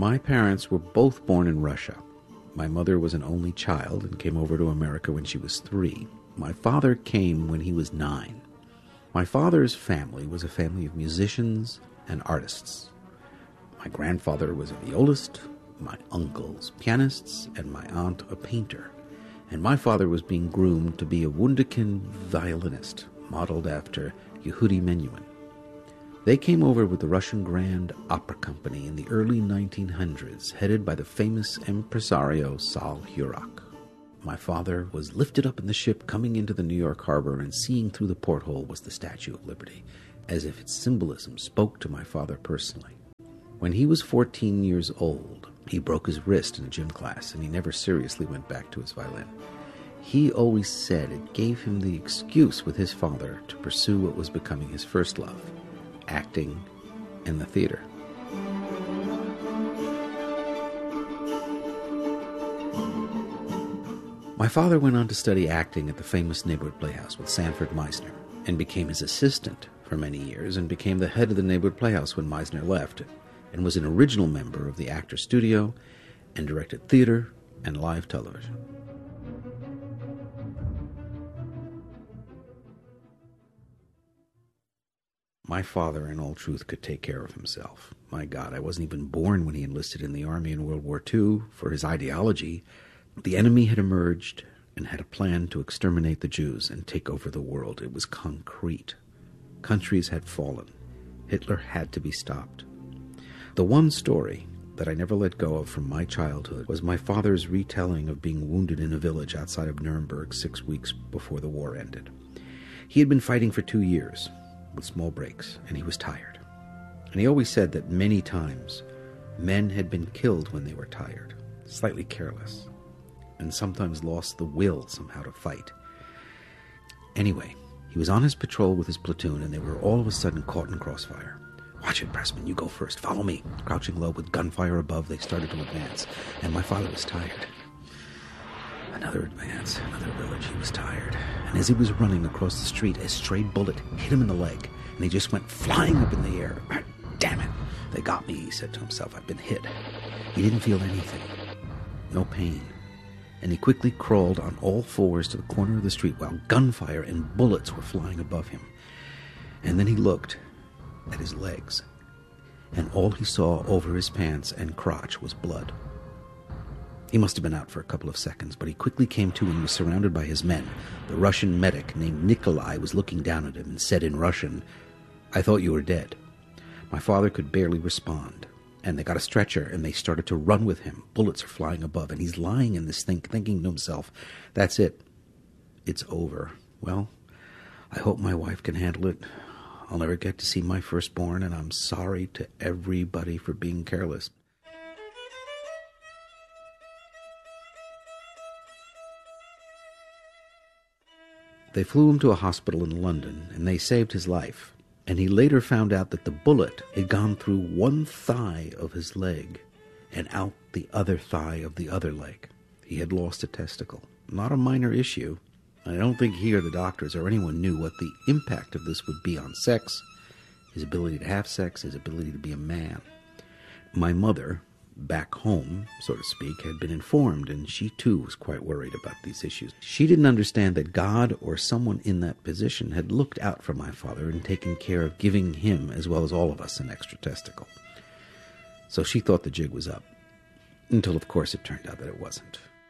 My parents were both born in Russia. My mother was an only child and came over to America when she was 3. My father came when he was 9. My father's family was a family of musicians and artists. My grandfather was a violist, my uncles pianists, and my aunt a painter. And my father was being groomed to be a wunderkind violinist, modeled after Yehudi Menuhin. They came over with the Russian Grand Opera Company in the early 1900s, headed by the famous impresario Saul Hurok. My father was lifted up in the ship coming into the New York harbor, and seeing through the porthole was the Statue of Liberty, as if its symbolism spoke to my father personally. When he was 14 years old, he broke his wrist in a gym class, and he never seriously went back to his violin. He always said it gave him the excuse with his father to pursue what was becoming his first love, acting and the theater. My father went on to study acting at the famous Neighborhood Playhouse with Sanford Meisner, and became his assistant for many years, and became the head of the Neighborhood Playhouse when Meisner left, and was an original member of the Actors Studio, and directed theater and live television. My father, in all truth, could take care of himself. My God, I wasn't even born when he enlisted in the Army in World War II for his ideology. The enemy had emerged and had a plan to exterminate the Jews and take over the world. It was concrete. Countries had fallen. Hitler had to be stopped. The one story that I never let go of from my childhood was my father's retelling of being wounded in a village outside of Nuremberg 6 weeks before the war ended. He had been fighting for 2 years, with small breaks, and he was tired. And he always said that many times men had been killed when they were tired, slightly careless, and sometimes lost the will somehow to fight. Anyway, he was on his patrol with his platoon, and they were all of a sudden caught in crossfire. "Watch it, Pressman, you go first. Follow me." Crouching low with gunfire above, they started to advance, and my father was tired. Another advance, another village. He was tired. And as he was running across the street, a stray bullet hit him in the leg, and he just went flying up in the air. "Damn it, they got me," he said to himself. "I've been hit." He didn't feel anything. No pain. And he quickly crawled on all fours to the corner of the street while gunfire and bullets were flying above him. And then he looked at his legs, and all he saw over his pants and crotch was blood. He must have been out for a couple of seconds, but he quickly came to and was surrounded by his men. The Russian medic named Nikolai was looking down at him and said in Russian, "I thought you were dead." My father could barely respond, and they got a stretcher and they started to run with him. Bullets are flying above, and he's lying in this thing thinking to himself, "That's it. It's over. Well, I hope my wife can handle it. I'll never get to see my firstborn, and I'm sorry to everybody for being careless." They flew him to a hospital in London, and they saved his life. And he later found out that the bullet had gone through one thigh of his leg and out the other thigh of the other leg. He had lost a testicle. Not a minor issue. I don't think he or the doctors or anyone knew what the impact of this would be on sex, his ability to have sex, his ability to be a man. My mother, back home, so to speak, had been informed, and she too was quite worried about these issues. She didn't understand that God or someone in that position had looked out for my father and taken care of giving him, as well as all of us, an extra testicle. So she thought the jig was up, until of course it turned out that it wasn't.